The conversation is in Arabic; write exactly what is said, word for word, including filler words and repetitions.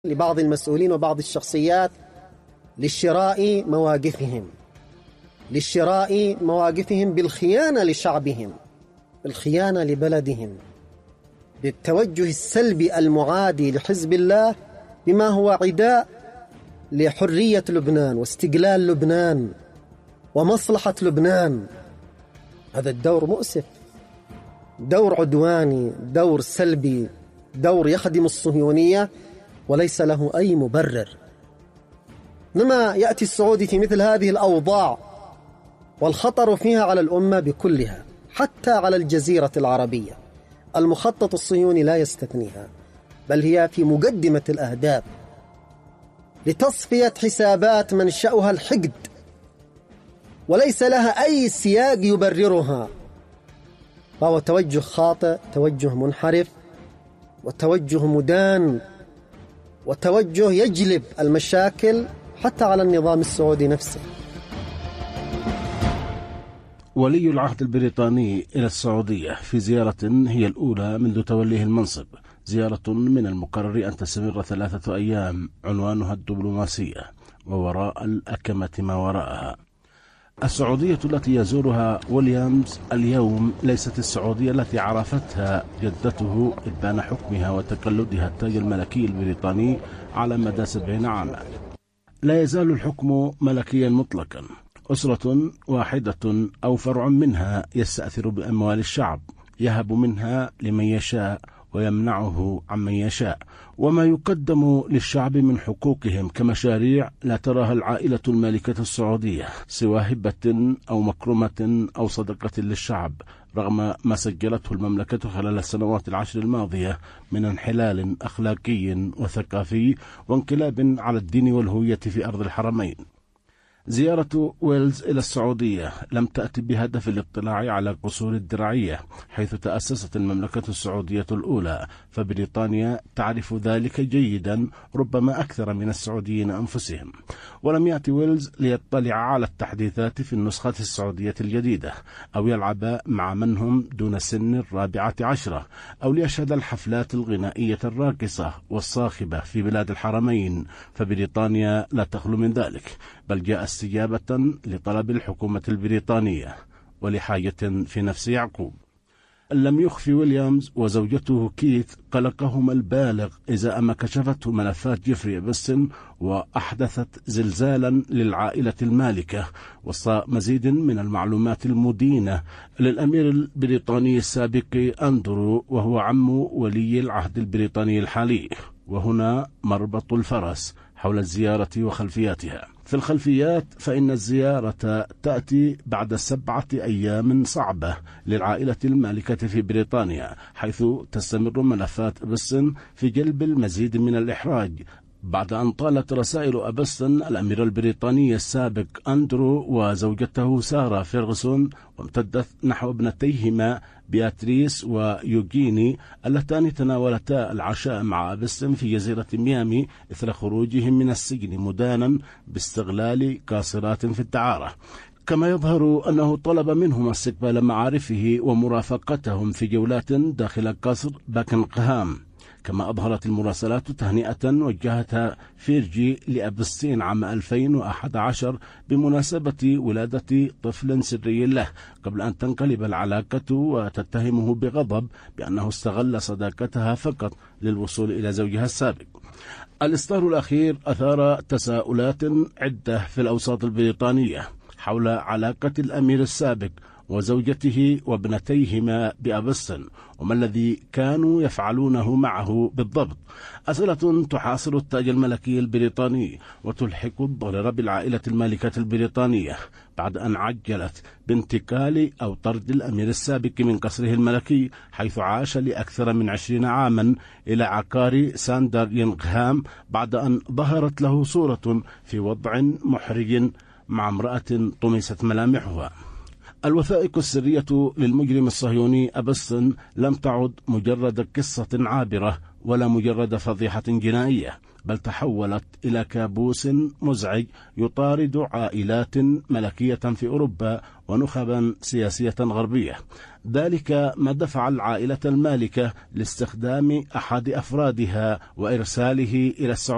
لبعض المسؤولين وبعض الشخصيات لشراء مواقفهم لشراء مواقفهم بالخيانة لشعبهم، بالخيانة لبلدهم، بالتوجه السلبي المعادي لحزب الله بما هو عداء لحرية لبنان واستقلال لبنان ومصلحة لبنان. هذا الدور مؤسف، دور عدواني، دور سلبي، دور يخدم الصهيونية وليس له أي مبرر. لما يأتي السعودي في مثل هذه الأوضاع والخطر فيها على الأمة بكلها، حتى على الجزيرة العربية المخطط الصهيوني لا يستثنيها، بل هي في مقدمة الأهداف لتصفية حسابات منشأها الحقد وليس لها أي سياق يبررها. فهو توجه خاطئ، توجه منحرف، وتوجه مدان، وتوجه يجلب المشاكل حتى على النظام السعودي نفسه. ولي العهد البريطاني إلى السعودية في زيارة هي الأولى منذ توليه المنصب، زيارة من المقرر أن تستمر ثلاثة أيام، عنوانها الدبلوماسية ووراء الأكمة ما وراءها. السعودية التي يزورها ويليامز اليوم ليست السعودية التي عرفتها جدته إبان حكمها وتقلدها التاج الملكي البريطاني على مدى سبعين عاما. لا يزال الحكم ملكيا مطلقا، أسرة واحدة أو فرع منها يستأثر بأموال الشعب، يهب منها لمن يشاء ويمنعه عمن يشاء، وما يقدم للشعب من حقوقهم كمشاريع لا تراها العائلة المالكة السعودية سوى هبة أو مكرمة أو صدقة للشعب، رغم ما سجلته المملكة خلال السنوات العشر الماضية من انحلال أخلاقي وثقافي وانقلاب على الدين والهوية في أرض الحرمين. زيارة ويلز إلى السعودية لم تأتي بهدف الاطلاع على قصور الدرعية حيث تأسست المملكة السعودية الأولى، فبريطانيا تعرف ذلك جيدا ربما أكثر من السعوديين أنفسهم. ولم يأتي ويلز ليطلع على التحديثات في النسخة السعودية الجديدة أو يلعب مع من هم دون سن الرابعة عشرة أو ليشهد الحفلات الغنائية الراقصة والصاخبة في بلاد الحرمين، فبريطانيا لا تخلو من ذلك، بل جاء استجابة لطلب الحكومة البريطانية ولحاجة في نفس يعقوب. لم يخفي ويليامز وزوجته كيث قلقهما البالغ إزاء ما كشفته ملفات جيفري إبستن وأحدثت زلزالا للعائلة المالكة وسط مزيد من المعلومات المدينة للأمير البريطاني السابق أندرو وهو عم ولي العهد البريطاني الحالي. وهنا مربط الفرس حول الزيارة وخلفياتها. في الخلفيات فإن الزيارة تأتي بعد سبعة أيام صعبة للعائلة المالكة في بريطانيا، حيث تستمر ملفات إبستن في جلب المزيد من الإحراج بعد أن طالت رسائل إبستن الأمير البريطاني السابق أندرو وزوجته سارة فيرغسون وامتدت نحو ابنتيهما بياتريس ويوغيني اللتان تناولتا العشاء مع إبستن في جزيرة ميامي إثر خروجهم من السجن مدانا باستغلال قاصرات في الدعارة. كما يظهر أنه طلب منهم استقبال معارفه ومرافقتهم في جولات داخل قصر باكنغهام. كما أظهرت المراسلات تهنئة وجهتها فيرجي لأبستين عام ألفين وأحد عشر بمناسبة ولادة طفل سري له، قبل أن تنقلب العلاقة وتتهمه بغضب بأنه استغل صداقتها فقط للوصول إلى زوجها السابق. الإصدار الأخير أثار تساؤلات عدة في الأوساط البريطانية حول علاقة الأمير السابق وزوجته وابنتيهما بأبستن، وما الذي كانوا يفعلونه معه بالضبط. أسئلة تحاصر التاج الملكي البريطاني وتلحق الضرر بالعائلة المالكة البريطانية بعد أن عجلت بانتقال أو طرد الأمير السابق من قصره الملكي حيث عاش لأكثر من عشرين عاما إلى عقار ساندر ينغهام بعد أن ظهرت له صورة في وضع محرج مع امرأة طمست ملامحها. الوثائق السرية للمجرم الصهيوني أبستن لم تعد مجرد قصة عابرة ولا مجرد فضيحة جنائية، بل تحولت إلى كابوس مزعج يطارد عائلات ملكية في أوروبا ونخبا سياسية غربية. ذلك ما دفع العائلة المالكة لاستخدام أحد أفرادها وإرساله إلى السعودية